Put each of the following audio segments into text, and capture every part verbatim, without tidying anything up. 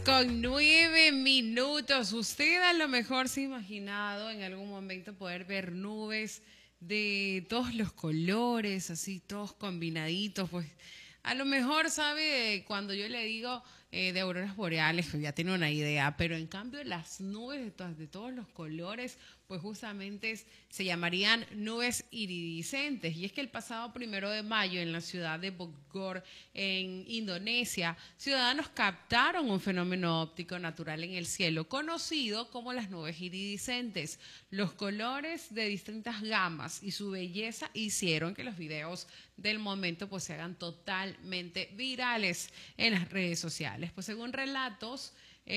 Con nueve minutos, usted a lo mejor se ha imaginado en algún momento poder ver nubes de todos los colores, así todos combinaditos, pues a lo mejor sabe cuando yo le digo eh, de auroras boreales, pues ya tiene una idea, pero en cambio las nubes de, to de todos los colores, pues justamente es, se llamarían nubes iridiscentes. Y es que el pasado primero de mayo en la ciudad de Bogor, en Indonesia, ciudadanos captaron un fenómeno óptico natural en el cielo conocido como las nubes iridiscentes. Los colores de distintas gamas y su belleza hicieron que los videos del momento pues se hagan totalmente virales en las redes sociales. Pues según relatos,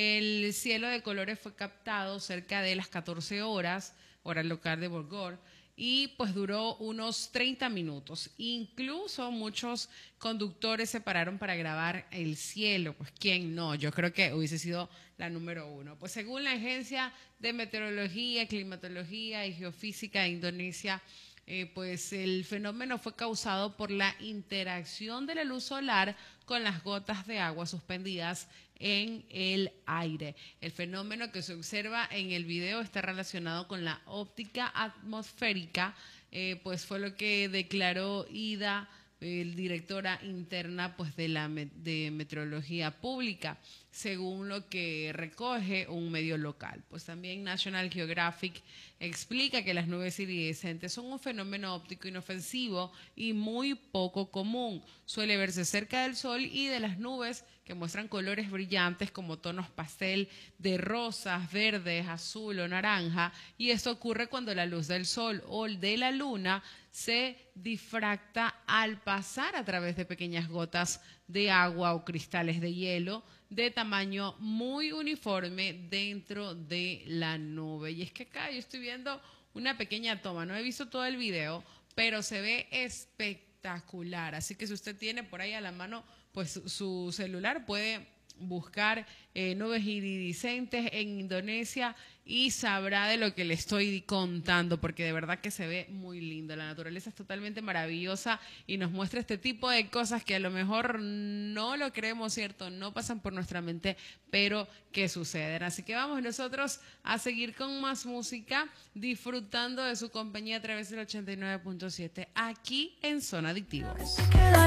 el cielo de colores fue captado cerca de las catorce horas, hora local de Bogor, y pues duró unos treinta minutos. Incluso muchos conductores se pararon para grabar el cielo. Pues quién no, yo creo que hubiese sido la número uno. Pues según la Agencia de Meteorología, Climatología y Geofísica de Indonesia, Eh, pues el fenómeno fue causado por la interacción de la luz solar con las gotas de agua suspendidas en el aire. El fenómeno que se observa en el video está relacionado con la óptica atmosférica, eh, pues fue lo que declaró Ida, el directora interna pues de la de meteorología pública, según lo que recoge un medio local. Pues también National Geographic explica que las nubes iridiscentes son un fenómeno óptico inofensivo y muy poco común. Suele verse cerca del sol y de las nubes que muestran colores brillantes como tonos pastel de rosas, verdes, azul o naranja, y esto ocurre cuando la luz del sol o de la luna se difracta al pasar a través de pequeñas gotas de agua o cristales de hielo de tamaño muy uniforme dentro de la nube. Y es que acá yo estoy viendo una pequeña toma, no he visto todo el video, pero se ve espectacular. Así que si usted tiene por ahí a la mano pues su celular, puede buscar eh, nubes iridiscentes en Indonesia y sabrá de lo que le estoy contando, porque de verdad que se ve muy lindo. La naturaleza es totalmente maravillosa y nos muestra este tipo de cosas que a lo mejor no lo creemos, ¿cierto? No pasan por nuestra mente, pero que suceden. Así que vamos nosotros a seguir con más música, disfrutando de su compañía a través del ochenta y nueve punto siete aquí en Zona Adictivos.